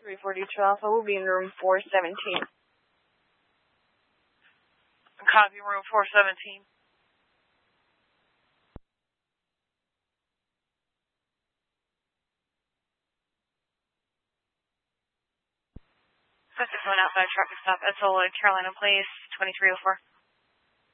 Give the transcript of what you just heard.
342 Alpha will be in room 417. Copy, room 417. This is one outside traffic stop, Esola, Carolina Place, 2304.